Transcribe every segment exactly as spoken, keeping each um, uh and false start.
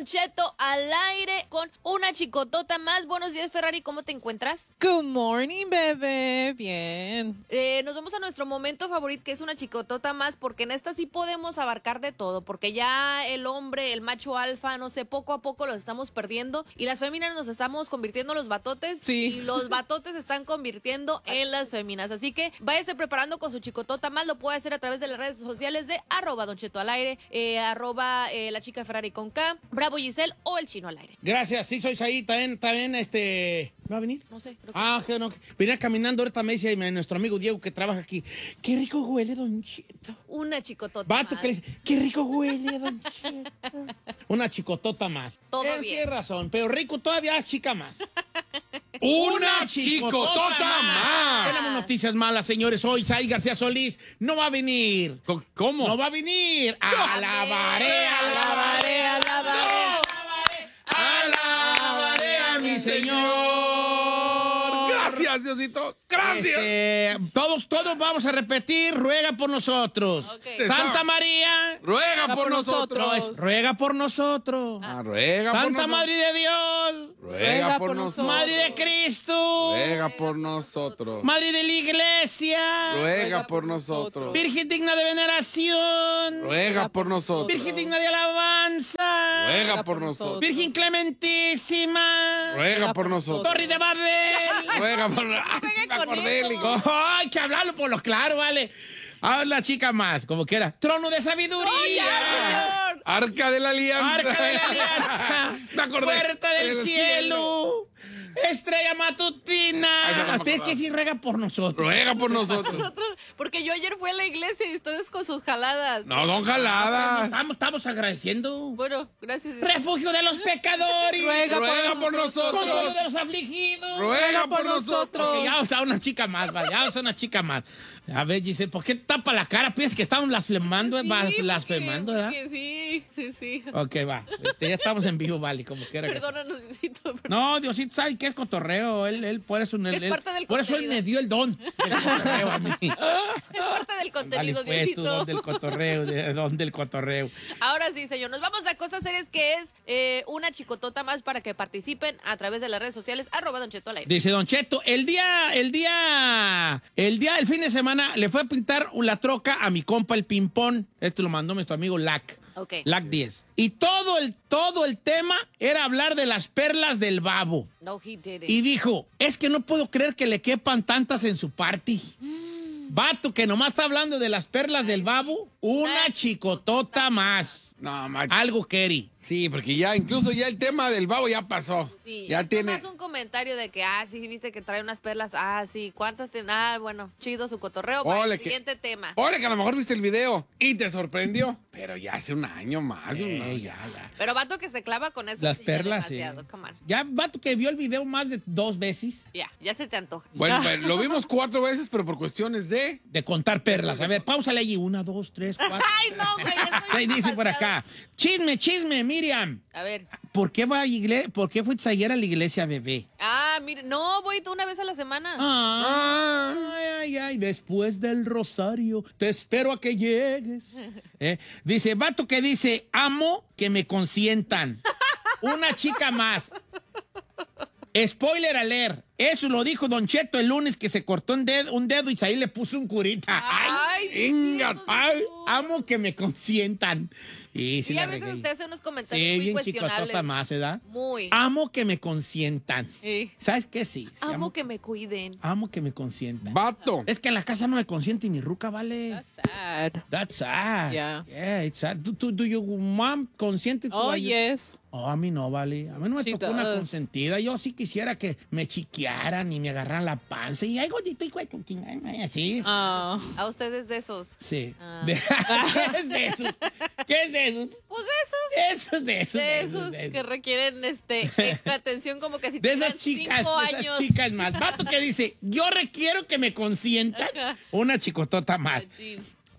Don Cheto al aire con una chicotota más. Buenos días, Ferrari, ¿cómo te encuentras? Good morning, bebé. Bien. Eh, nos vamos a nuestro momento favorito, que es una chicotota más, porque en esta sí podemos abarcar de todo, porque ya el hombre, el macho alfa, no sé, poco a poco los estamos perdiendo y las féminas nos estamos convirtiendo en los batotes Sí. y los batotes se están convirtiendo en las féminas. Así que váyase preparando con su chicotota más, lo puede hacer a través de las redes sociales de arroba Don Cheto al aire, eh, arroba eh, la chica Ferrari con K, Bravo Giselle o el Chino al aire. Gracias, sí, soy ahí, también, también, este... ¿No va a venir? No sé. Creo que... Ah, que no. Venía caminando, ahorita me dice nuestro amigo Diego que trabaja aquí. Qué rico huele, Don Cheto. Una chicotota Vato más. que le dice, qué rico huele, Don Cheto. Una chicotota más. Todo Eh, bien. Tienes razón, pero rico todavía es chica más. ¡Una chicotota más! Tenemos noticias malas, señores. Hoy Sai García Solís no va a venir. ¿Cómo? No va a venir. Alabaré, alabaré, alabaré. Alabaré a mi Señor. Gracias, Diosito. Gracias. Este, todos, todos vamos a repetir. Ruega por nosotros. Ok. Santa María. Ruega por nosotros. No, es ruega por nosotros. Ah, ruega por Santa nosotros. Madre de Dios. Ruega por nosotros. Madre de Cristo. Ruega por nosotros. Madre de la Iglesia. Ruega por nosotros. Virgen digna de veneración. Ruega por nosotros. Virgen digna de alabanza. Ruega por nosotros. Virgen clementísima. Ruega por nosotros. Torre de Babel. Ruega por nosotros. Me acordé, eso. Lico. Oh, hay que hablarlo por lo claro, vale. Habla chica más, como quiera. Trono de sabiduría. Arca de la Alianza. Arca de la Alianza. Me acordé. Puerta del El cielo. Estrella Esa no matutina. me Ustedes acordaba. que sí ruega por nosotros. Ruega por nosotros. Nosotros, porque yo ayer fui a la iglesia y ustedes con sus jaladas. No, son jaladas. Estamos, estamos agradeciendo. Bueno, gracias. Refugio de los pecadores. Ruega Ruega por nosotros. Consuelo de los afligidos. Ruega por nosotros. Ok, ya vamos a una chica más, vale, ya vamos a una chica más. A ver, Giselle, ¿por qué tapa la cara? Piensas que estamos blasfemando, Sí, va- porque- blasfemando, ¿verdad? porque sí, sí, sí. Ok, va. Este, ya estamos en vivo, vale, como quiera que sea. Perdónanos, Diosito. No, Diosito sabe que es cotorreo. Él, él, por eso, él, Es él- parte del por eso él contenido. me dio el don del cotorreo a mí. Es parte del Vale, contenido, pues, tú, Diosito. don del cotorreo, de- don del cotorreo. Ahora sí, señor, nos vamos a cosas serias, que es eh, una chicotota más para que participen a través de las redes sociales, arroba Don Cheto al aire. Dice Don Cheto, el día, el día, el día, el fin de semana le fue a pintar la troca a mi compa el Pimpón. Este lo mandó nuestro amigo Lac. Ok. Lac diez. Y todo el, todo el tema era hablar de las perlas del babo. No, he did it. Y dijo, es que no puedo creer que le quepan tantas en su party. Vato que nomás está hablando de las perlas del babo, una chicotota más. No, macho. Algo, Kerry. Sí, porque ya, incluso ya el tema del babo ya pasó. Sí, ya es tiene. nomás un comentario de que, ah, sí, viste que trae unas perlas. Ah, sí, ¿cuántas tiene? Ah, bueno, chido su cotorreo. Para Ole, el que- siguiente tema. Ole, que a lo mejor viste el video y te sorprendió. Pero ya hace un año más. de un Eh, año. ya, ya. Pero vato que se clava con eso. Las sí, ya perlas, sí. demasiado, come on. Ya, vato que vio el video más de dos veces Ya, ya se te antoja. Bueno, pues, lo vimos cuatro veces, pero por cuestiones de. de contar perlas. A ver, páusale allí. Una, dos, tres, cuatro. Ay, no, güey. estoy Ahí dice por demasiado. acá. Chisme, chisme, Miriam. A ver. ¿Por qué va a iglesia? ¿Por qué fuiste ayer a la iglesia, bebé? Ah, mire, no, voy una vez a la semana. Ah, ay, ay, ay, después del rosario, te espero a que llegues. Eh, Dice, vato que dice, amo que me consientan. Una chica más. Spoiler alert. Eso lo dijo Don Cheto el lunes que se cortó un dedo, un dedo y ahí le puso un curita. Ay, Ay, sí, venga, sí, ay, sí. amo que me consientan. Y sí Y la a veces regué. usted hace unos comentarios Sí, muy bien cuestionables. chicotota más, ¿verdad? Muy. Amo que me consientan. Sí. ¿Sabes qué? Sí. sí, Amo que me cuiden. amo que me consientan. Vato. Es que en la casa no me consiente ni ruca, vale. That's sad. That's sad. Yeah. Yeah, it's sad. ¿Tú, tú, do your mom consiente tu Oh, ay- yes. Oh, a mí no, vale. A mí no me She tocó una does. consentida. Yo sí quisiera que me chiquearan y me agarraran la panza. Y ay, gordito, y güey, con quién, ay, ay, así. Oh. A ustedes de esos. Sí. Ah. De- ¿Qué es de esos? ¿Qué es de esos? Pues esos. Esos de esos. De esos de esos. que requieren este extra atención, como que si De tuvieran esas chicas, cinco de años. esas chicas más. Vato que dice, yo requiero que me consientan. Ajá. Una chicotota más. Machín.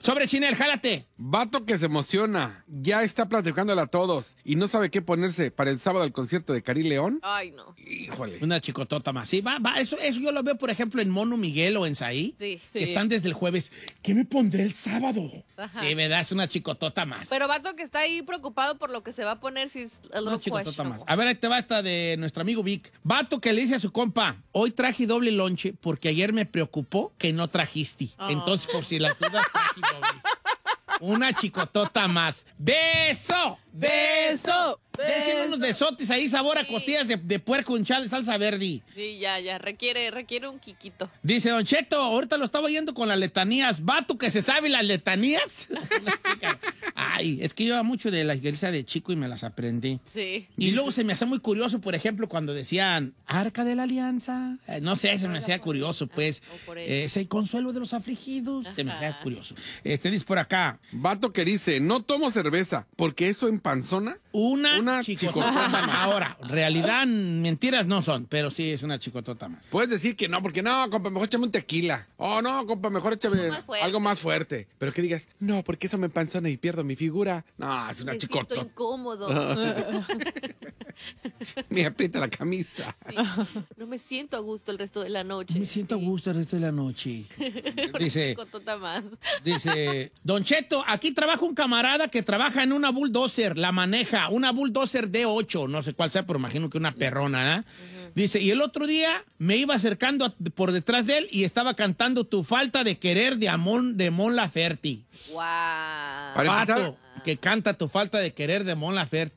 Sobre Chinel, jálate. Vato que se emociona, ya está platicándole a todos y no sabe qué ponerse para el sábado al concierto de Cari León. Ay, no. Híjole. Una chicotota más. Sí, va, va. Eso, eso yo lo veo, por ejemplo, en Mono Miguel o en Saí. Sí. Que Sí. están desde el jueves. ¿Qué me pondré el sábado? Ajá. Sí, ¿verdad? Es una chicotota más. Pero vato que está ahí preocupado por lo que se va a poner si es el Una rock chicotota más. A ver, ahí te va esta de nuestro amigo Vic. Vato que le dice a su compa, hoy traje doble lonche porque ayer me preocupó que no trajiste. Entonces, por si las dudas, traje doble. Una chicotota más. ¡Beso! ¡Beso! Dense unos besotes ahí, sabor a costillas de, de puerco en chale, salsa verde. Sí, ya, ya. Requiere, requiere un quiquito. Dice Don Cheto, ahorita lo estaba oyendo con las letanías. Vato que se sabe las letanías. Una chica. Ay, es que yo iba mucho de la iglesia de chico y me las aprendí. Sí. Y luego se me hace muy curioso, por ejemplo, cuando decían Arca de la Alianza. Eh, no sé, se me hacía curioso, pues. O por él. Eh, ese consuelo de los afligidos. Se me hacía curioso. Este dice por acá, Vato que dice, no tomo cerveza porque eso empanzona. una, Una chicotota chicotota más. más. Ahora, realidad, mentiras no son, pero sí es una chicotota más. Puedes decir que no, porque no, compa, mejor échame un tequila. Oh, no, compa, mejor échame Más fuerte. algo más fuerte. Pero que digas, no, porque eso me empanzona y pierdo mi figura. No, es una Me siento chicotota. incómodo. Me aprieta la camisa. Sí. No me siento a gusto el resto de la noche. Me siento a gusto el resto de la noche. Dice, Chicotota más. dice, Don Cheto, aquí trabaja un camarada que trabaja en una bulldozer, la maneja, una bulldozer D ocho, no sé cuál sea, pero imagino que una perrona, ¿eh? Dice, y el otro día me iba acercando a- por detrás de él y estaba cantando Tu falta de querer de Amón de Mon Laferte. Wow. Para Vato, empezar- que canta Tu falta de querer de Mon Laferte.